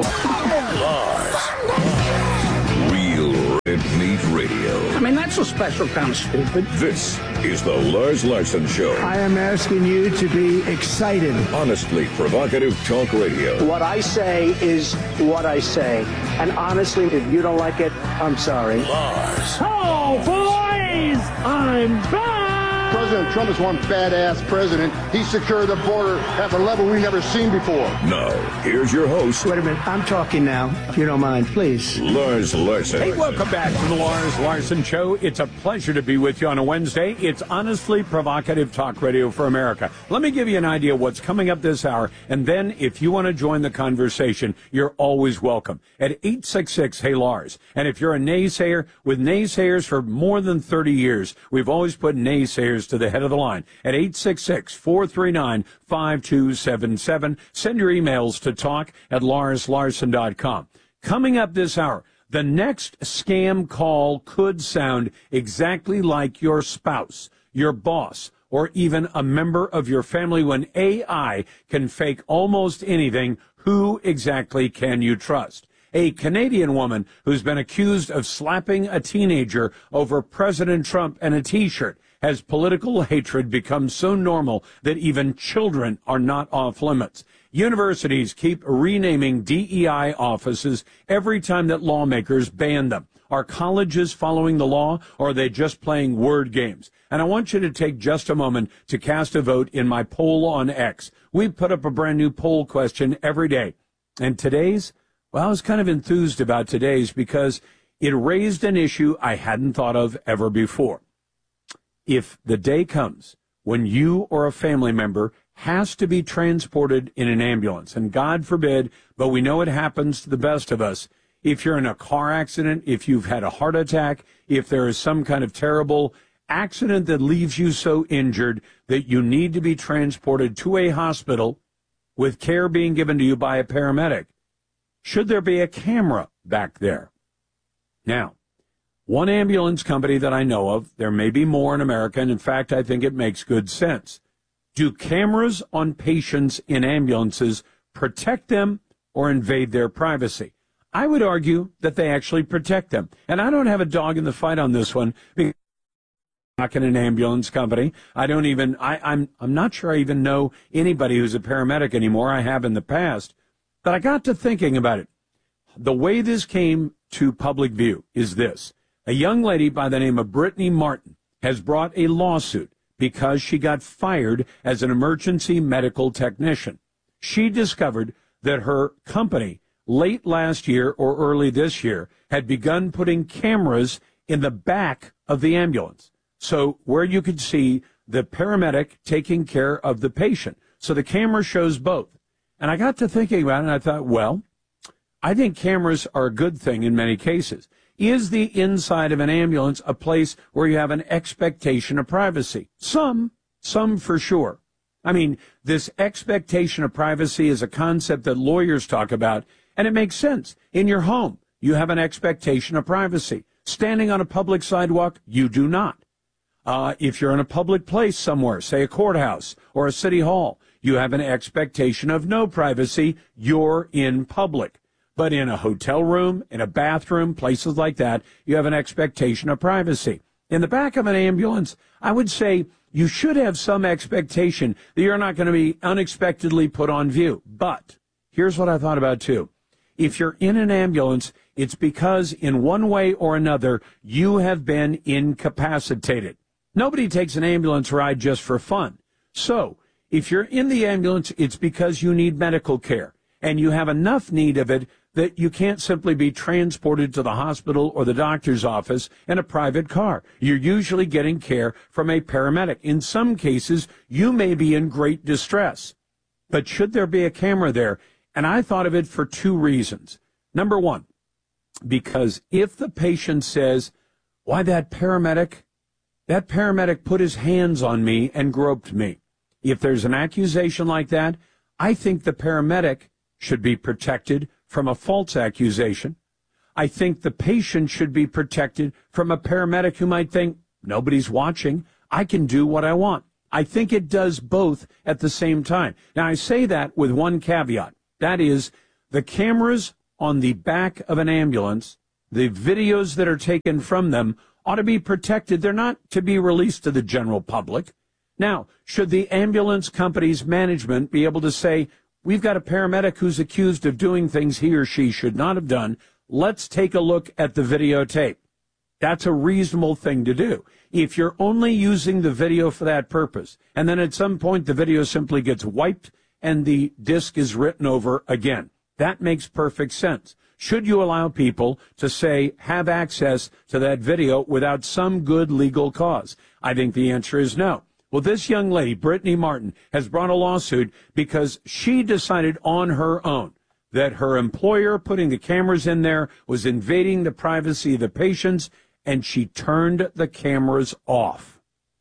Real Red Meat Radio. I mean, that's a special kind of stupid. This is the Lars Larson Show. I am asking you to be excited. Honestly provocative talk radio. What I say is what I say. And honestly, if you don't like it, I'm sorry. Lars. Oh, boys! I'm back! President Trump is one badass president. He secured the border at a level we've never seen before. Now, here's your host. Wait a minute. I'm talking now, if you don't mind, please. Lars Larson. Hey, welcome back to the Lars Larson Show. It's a pleasure to be with you on a Wednesday. It's honestly provocative talk radio for America. Let me give you an idea of what's coming up this hour, and then if you want to join the conversation, you're always welcome at 866-HEY-LARS. And if you're a naysayer, with naysayers for more than 30 years, we've always put naysayers to the head of the line at 866-439-5277. Send your emails to talk@LarsLarson.com. Coming up this hour, the next scam call could sound exactly like your spouse, your boss, or even a member of your family. When AI can fake almost anything, who exactly can you trust? A Canadian woman who's been accused of slapping a teenager over President Trump and a T-shirt. Has political hatred become so normal that even children are not off limits? Universities keep renaming DEI offices every time that lawmakers ban them. Are colleges following the law, or are they just playing word games? And I want you to take just a moment to cast a vote in my poll on X. We put up a brand new poll question every day. And today's, well, I was kind of enthused about today's because it raised an issue I hadn't thought of ever before. If the day comes when you or a family member has to be transported in an ambulance, and God forbid, but we know it happens to the best of us, if you're in a car accident, if you've had a heart attack, if there is some kind of terrible accident that leaves you so injured that you need to be transported to a hospital with care being given to you by a paramedic, should there be a camera back there? Now, one ambulance company that I know of, there may be more in America, and in fact, I think it makes good sense. Do cameras on patients in ambulances protect them or invade their privacy? I would argue that they actually protect them. And I don't have a dog in the fight on this one because I'm not in an ambulance company. I'm not sure I even know anybody who's a paramedic anymore. I have in the past. But I got to thinking about it. The way this came to public view is this. A young lady by the name of Brittany Martin has brought a lawsuit because she got fired as an emergency medical technician. She discovered that her company, late last year or early this year, had begun putting cameras in the back of the ambulance. So where you could see the paramedic taking care of the patient. So the camera shows both. And I got to thinking about it, and I thought, well, I think cameras are a good thing in many cases. Is the inside of an ambulance a place where you have an expectation of privacy? Some for sure. I mean, this expectation of privacy is a concept that lawyers talk about, and it makes sense. In your home, you have an expectation of privacy. Standing on a public sidewalk, you do not. If you're in a public place somewhere, say a courthouse or a city hall, you have an expectation of no privacy. You're in public. But in a hotel room, in a bathroom, places like that, you have an expectation of privacy. In the back of an ambulance, I would say you should have some expectation that you're not going to be unexpectedly put on view. But here's what I thought about, too. If you're in an ambulance, it's because in one way or another, you have been incapacitated. Nobody takes an ambulance ride just for fun. So if you're in the ambulance, it's because you need medical care. And you have enough need of it that you can't simply be transported to the hospital or the doctor's office in a private car. You're usually getting care from a paramedic. In some cases, you may be in great distress. But should there be a camera there? And I thought of it for two reasons. Number one, because if the patient says, why, that paramedic put his hands on me and groped me. If there's an accusation like that, I think the paramedic should be protected from a false accusation. I think the patient should be protected from a paramedic who might think, nobody's watching, I can do what I want. I think it does both at the same time. Now, I say that with one caveat. That is, the cameras on the back of an ambulance, the videos that are taken from them, ought to be protected. They're not to be released to the general public. Now, should the ambulance company's management be able to say, we've got a paramedic who's accused of doing things he or she should not have done. Let's take a look at the videotape. That's a reasonable thing to do. If you're only using the video for that purpose, and then at some point the video simply gets wiped and the disc is written over again, that makes perfect sense. Should you allow people to, say, have access to that video without some good legal cause? I think the answer is no. Well, this young lady, Brittany Martin, has brought a lawsuit because she decided on her own that her employer putting the cameras in there was invading the privacy of the patients, and she turned the cameras off.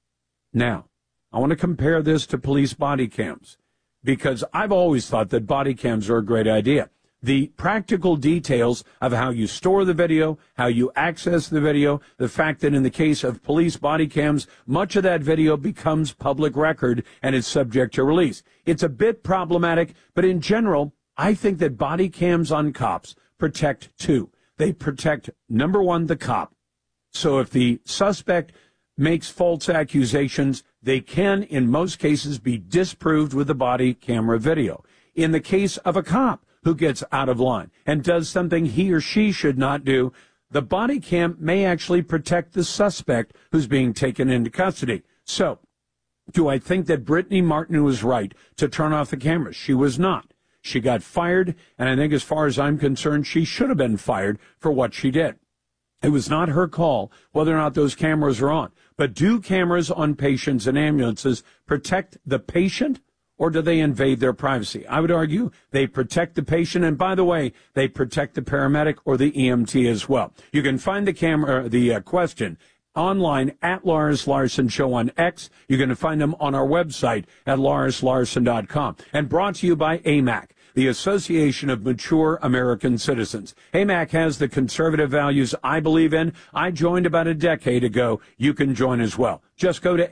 Now, I want to compare this to police body cams because I've always thought that body cams are a great idea. The practical details of how you store the video, how you access the video, the fact that in the case of police body cams, much of that video becomes public record and is subject to release. It's a bit problematic, but in general, I think that body cams on cops protect two. They protect, number one, the cop. So if the suspect makes false accusations, they can, in most cases, be disproved with the body camera video. In the case of a cop who gets out of line and does something he or she should not do, the body cam may actually protect the suspect who's being taken into custody. So, do I think that Brittany Martin was right to turn off the cameras? She was not. She got fired, and I think as far as I'm concerned, she should have been fired for what she did. It was not her call whether or not those cameras are on. But do cameras on patients and ambulances protect the patient, or do they invade their privacy? I would argue they protect the patient, and by the way, they protect the paramedic or the EMT as well. You can find the question online at Lars Larson Show on X. You're going to find them on our website at larslarson.com. And brought to you by AMAC, the Association of Mature American Citizens. AMAC has the conservative values I believe in. I joined about a decade ago. You can join as well. Just go to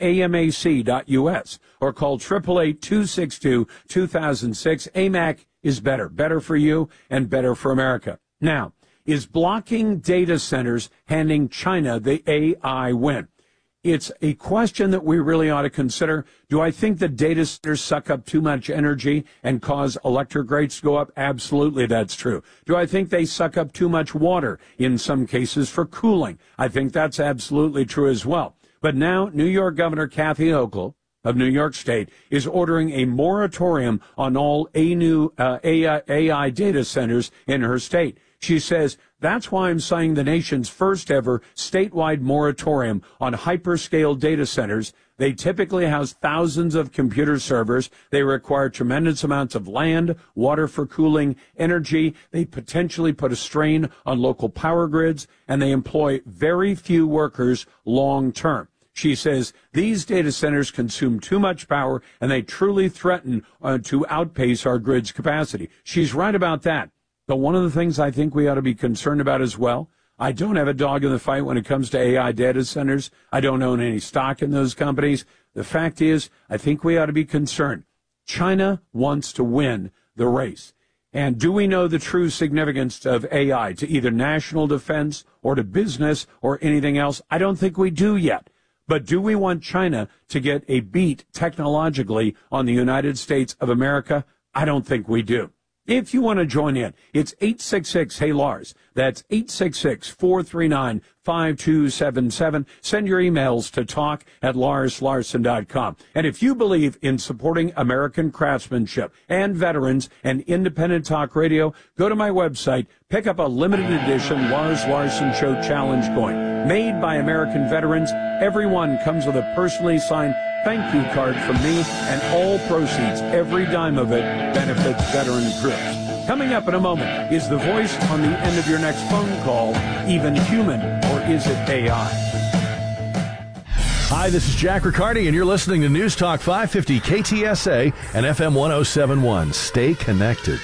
amac.us or call 888-262-2006. AMAC is better. Better for you and better for America. Now, is blocking data centers handing China the AI win? It's a question that we really ought to consider. Do I think that data centers suck up too much energy and cause electric rates to go up? Absolutely, that's true. Do I think they suck up too much water in some cases for cooling? I think that's absolutely true as well. But now, New York Governor Kathy Hochul of New York State is ordering a moratorium on all AI data centers in her state. She says, that's why I'm signing the nation's first ever statewide moratorium on hyperscale data centers. They typically house thousands of computer servers. They require tremendous amounts of land, water for cooling, energy. They potentially put a strain on local power grids, and they employ very few workers long term. She says these data centers consume too much power, and they truly threaten to outpace our grid's capacity. She's right about that. But one of the things I think we ought to be concerned about as well, I don't have a dog in the fight when it comes to AI data centers. I don't own any stock in those companies. The fact is, I think we ought to be concerned. China wants to win the race. And do we know the true significance of AI to either national defense or to business or anything else? I don't think we do yet. But do we want China to get a beat technologically on the United States of America? I don't think we do. If you want to join in, it's 866-HEY-LARS. That's 866-439-5277. Send your emails to talk@LarsLarson.com. And if you believe in supporting American craftsmanship and veterans and independent talk radio, go to my website, pick up a limited edition Lars Larson Show Challenge coin. Made by American veterans, every one comes with a personally signed thank you card from me, and all proceeds, every dime of it, benefits veteran groups. Coming up in a moment, is the voice on the end of your next phone call even human, or is it AI? Hi, this is Jack Riccardi, and you're listening to News Talk 550 KTSA and FM 1071. Stay connected.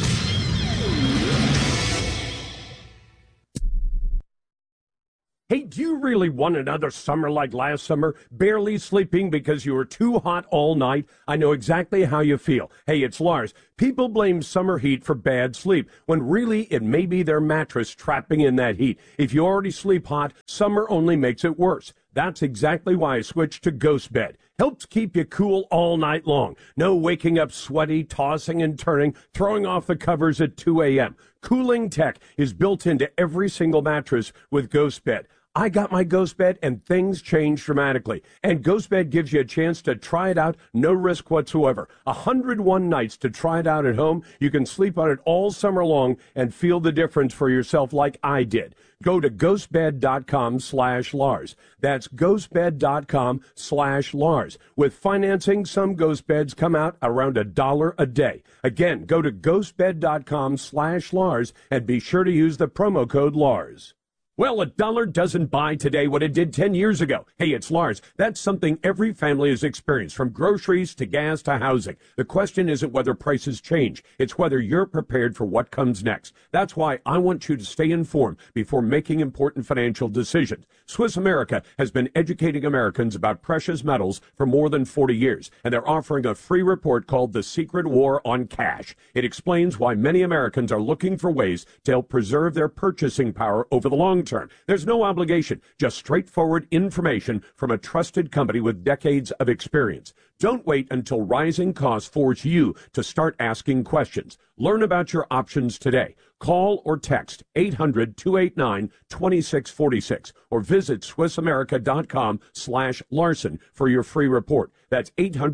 Hey, do you really want another summer like last summer? Barely sleeping because you were too hot all night? I know exactly how you feel. Hey, it's Lars. People blame summer heat for bad sleep, when really it may be their mattress trapping in that heat. If you already sleep hot, summer only makes it worse. That's exactly why I switched to Ghost Bed. Helps keep you cool all night long. No waking up sweaty, tossing and turning, throwing off the covers at 2 a.m. Cooling tech is built into every single mattress with Ghost Bed. I got my Ghost Bed and things changed dramatically. And Ghost Bed gives you a chance to try it out, no risk whatsoever. 101 nights to try it out at home. You can sleep on it all summer long and feel the difference for yourself like I did. Go to ghostbed.com/Lars. That's ghostbed.com/Lars. With financing, some Ghost Beds come out around $1 a day. Again, go to ghostbed.com/Lars and be sure to use the promo code Lars. Well, $1 doesn't buy today what it did 10 years ago. Hey, it's Lars. That's something every family has experienced, from groceries to gas to housing. The question isn't whether prices change. It's whether you're prepared for what comes next. That's why I want you to stay informed before making important financial decisions. Swiss America has been educating Americans about precious metals for more than 40 years, and they're offering a free report called The Secret War on Cash. It explains why many Americans are looking for ways to help preserve their purchasing power over the long term. There's no obligation, just straightforward information from a trusted company with decades of experience. Don't wait until rising costs force you to start asking questions. Learn about your options today. Call or text 800-289-2646 or visit SwissAmerica.com/Larson for your free report. That's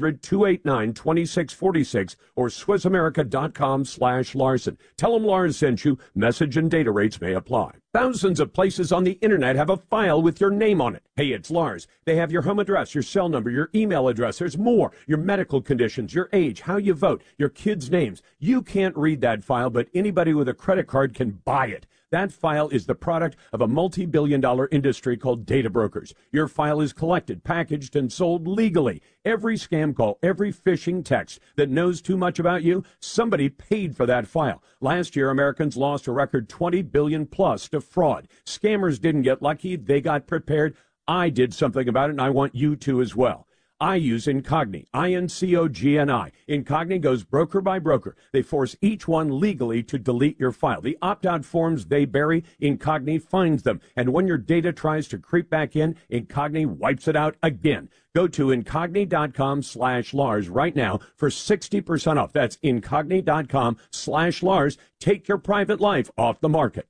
800-289-2646 or SwissAmerica.com/Larson. Tell them Lars sent you. Message and data rates may apply. Thousands of places on the internet have a file with your name on it. Hey, it's Lars. They have your home address, your cell number, your email address. There's more. Your medical conditions, your age, how you vote, your kids' names. You can't read that file, but anybody with a credit card can buy it. That file is the product of a multi-billion-dollar industry called data brokers. Your file is collected, packaged, and sold legally. Every scam call, every phishing text that knows too much about you, somebody paid for that file. Last year, Americans lost a record $20 billion plus to fraud. Scammers didn't get lucky. They got prepared. I did something about it, and I want you to as well. I use Incogni, INCOGNI. Incogni goes broker by broker. They force each one legally to delete your file. The opt-out forms they bury, Incogni finds them. And when your data tries to creep back in, Incogni wipes it out again. Go to Incogni.com/Lars right now for 60% off. That's Incogni.com/Lars. Take your private life off the market.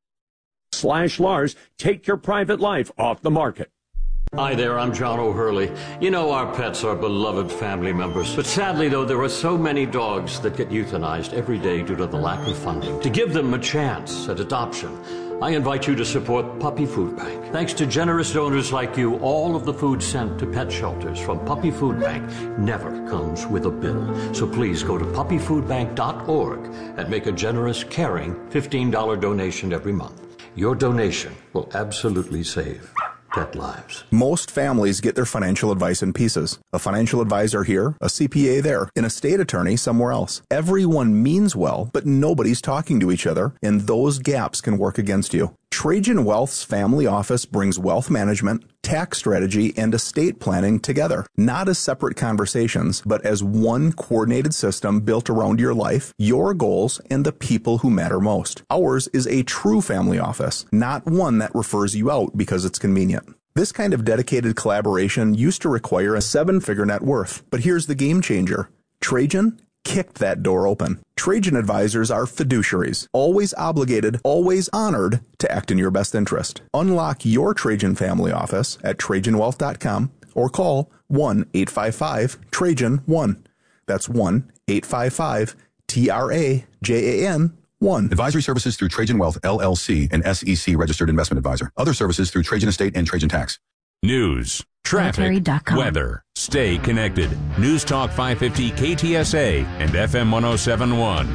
/Lars. Take your private life off the market. Hi there, I'm John O'Hurley. You know, our pets are beloved family members. But sadly, though, there are so many dogs that get euthanized every day due to the lack of funding. To give them a chance at adoption, I invite you to support Puppy Food Bank. Thanks to generous donors like you, all of the food sent to pet shelters from Puppy Food Bank never comes with a bill. So please go to puppyfoodbank.org and make a generous, caring $15 donation every month. Your donation will absolutely save pet lives. Most families get their financial advice in pieces. A financial advisor here, a CPA there, an estate attorney somewhere else. Everyone means well, but nobody's talking to each other, and those gaps can work against you. Trajan Wealth's family office brings wealth management, tax strategy, and estate planning together, not as separate conversations, but as one coordinated system built around your life, your goals, and the people who matter most. Ours is a true family office, not one that refers you out because it's convenient. This kind of dedicated collaboration used to require a 7-figure net worth, but here's the game changer. Trajan kicked that door open. Trajan advisors are fiduciaries, always obligated, always honored to act in your best interest. Unlock your Trajan family office at TrajanWealth.com or call 1-855-TRAJAN-1. That's 1-855-TRAJAN-1. Advisory services through Trajan Wealth, LLC, an SEC registered investment advisor. Other services through Trajan Estate and Trajan Tax. News, traffic, weather. Stay connected. News Talk 550 KTSA and FM 1071.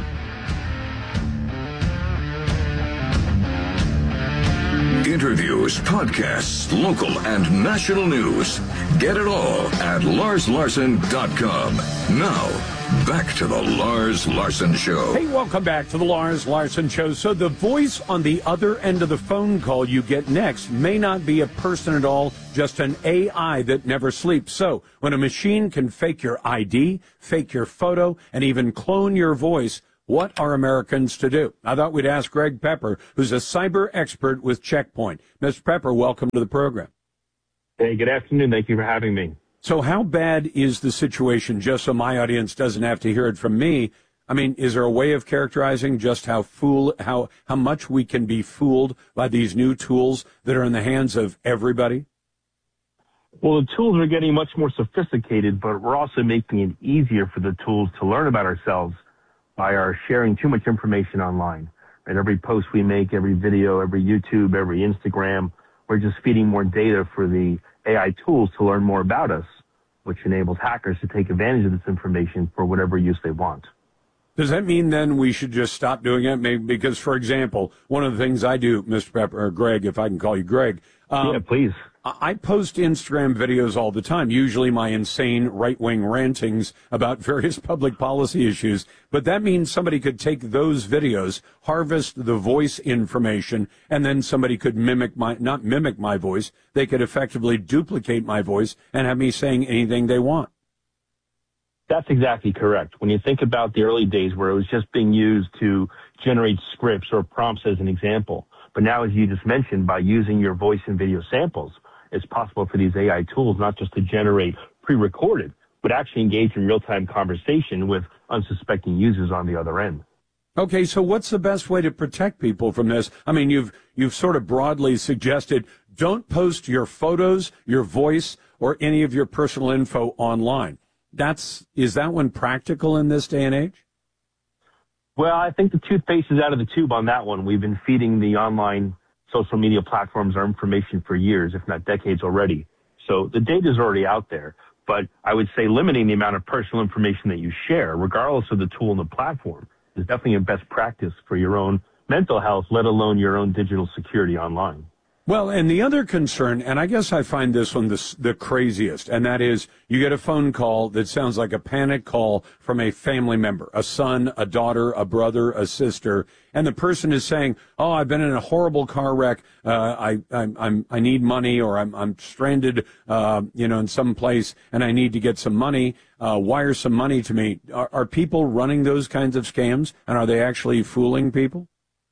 Interviews, podcasts, local and national news. Get it all at LarsLarson.com. Now, back to the Lars Larson Show. Hey, welcome back to the Lars Larson Show. So the voice on the other end of the phone call you get next may not be a person at all, just an AI that never sleeps. So when a machine can fake your ID, fake your photo, and even clone your voice, what are Americans to do? I thought we'd ask Greg Pepper, who's a cyber expert with Check Point. Mr. Pepper, welcome to the program. Hey, good afternoon. Thank you for having me. So how bad is the situation, just so my audience doesn't have to hear it from me? I mean, is there a way of characterizing just how much we can be fooled by these new tools that are in the hands of everybody? Well, the tools are getting much more sophisticated, but we're also making it easier for the tools to learn about ourselves by our sharing too much information online. Right? Every post we make, every video, every YouTube, every Instagram, we're just feeding more data for the AI tools to learn more about us, which enables hackers to take advantage of this information for whatever use they want. Does that mean then we should just stop doing it? Maybe because, for example, one of the things I do, Mr. Pepper, or Greg, if I can call you Greg. Yeah, please. I post Instagram videos all the time, usually my insane right-wing rantings about various public policy issues. But that means somebody could take those videos, harvest the voice information, and then somebody could not mimic my voice. They could effectively duplicate my voice and have me saying anything they want. That's exactly correct. When you think about the early days where it was just being used to generate scripts or prompts as an example, but now, as you just mentioned, by using your voice and video samples, it's possible for these AI tools not just to generate pre-recorded, but actually engage in real-time conversation with unsuspecting users on the other end. Okay, so what's the best way to protect people from this? I mean, you've sort of broadly suggested don't post your photos, your voice, or any of your personal info online. Is that one practical in this day and age? Well, I think the toothpaste is out of the tube on that one. We've been feeding the online social media platforms our information for years, if not decades already. So the data is already out there. But I would say limiting the amount of personal information that you share, regardless of the tool and the platform, is definitely a best practice for your own mental health, let alone your own digital security online. Well, and the other concern, and I guess I find this one the craziest, and that is you get a phone call that sounds like a panic call from a family member, a son, a daughter, a brother, a sister, and the person is saying, "Oh, I've been in a horrible car wreck. I need money, or I'm stranded, in some place, and I need to get some money. Wire some money to me." Are people running those kinds of scams, and are they actually fooling people?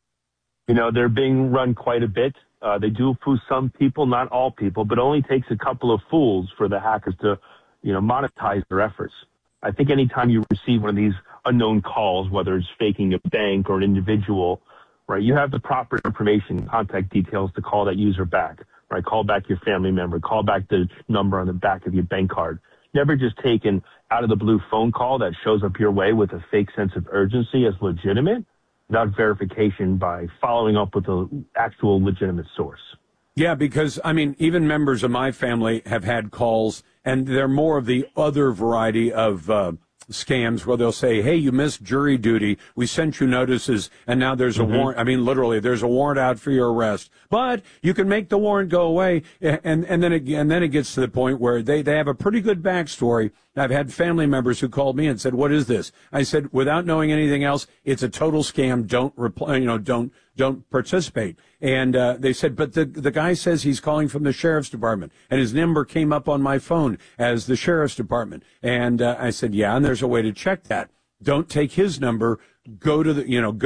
They're being run quite a bit. They do fool some people, not all people, but it only takes a couple of fools for the hackers to, monetize their efforts. I think anytime you receive one of these unknown calls, whether it's faking a bank or an individual, right, you have the proper information, contact details to call that user back, right? Call back your family member, call back the number on the back of your bank card. Never just take an out of the blue phone call that shows up your way with a fake sense of urgency as legitimate, without verification by following up with an actual legitimate source. Yeah, because, even members of my family have had calls, and they're more of the other variety of scams where they'll say, "Hey, you missed jury duty. We sent you notices, and now there's a warrant." Literally, there's a warrant out for your arrest. But you can make the warrant go away, and then it gets to the point where they have a pretty good backstory. I've had family members who called me and said, "What is this?" I said, without knowing anything else, it's a total scam. Don't reply. Don't participate. And they said, but the guy says he's calling from the sheriff's department, and his number came up on my phone as the sheriff's department. And I said, yeah, and there's a way to check that. Don't take his number. Go to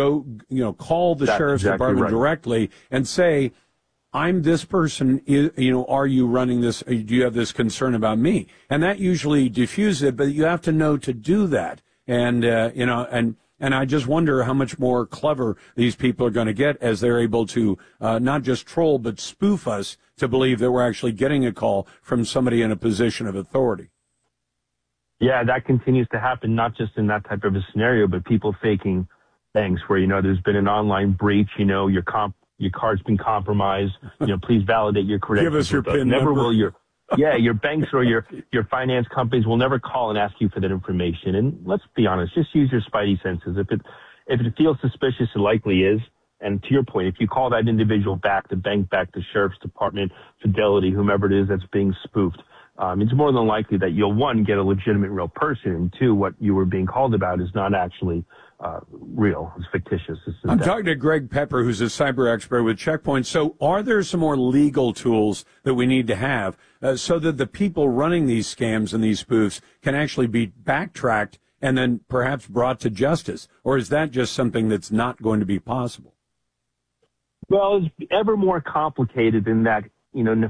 call the sheriff's department directly and say, "I'm this person, are you running this? Do you have this concern about me?" And that usually diffuses it, but you have to know to do that. And and I just wonder how much more clever these people are going to get as they're able to not just troll but spoof us to believe that we're actually getting a call from somebody in a position of authority. Yeah, that continues to happen, not just in that type of a scenario, but people faking things where, there's been an online breach, your card's been compromised, please validate your credentials. Give us your PIN never number. Will your banks or your finance companies will never call and ask you for that information. And let's be honest, just use your spidey senses. If it feels suspicious, it likely is. And to your point, if you call that individual back, the bank back, the sheriff's department, Fidelity, whomever it is that's being spoofed, it's more than likely that you'll, one, get a legitimate real person, and two, what you were being called about is not actually real. It's fictitious. I'm talking to Greg Pepper, who's a cyber expert with Checkpoint. So are there some more legal tools that we need to have so that the people running these scams and these spoofs can actually be backtracked and then perhaps brought to justice? Or is that just something that's not going to be possible? Well, it's ever more complicated in that,